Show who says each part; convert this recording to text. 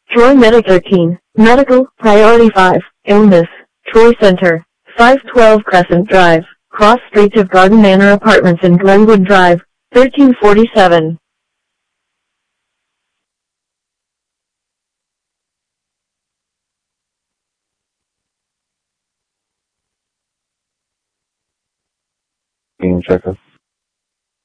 Speaker 1: Troy Medic 13, Medical, Priority 5, Illness, Troy Center, 512 Crescent Drive, cross streets of Garden Manor Apartments in Glenwood Drive, 1347.
Speaker 2: Being checker.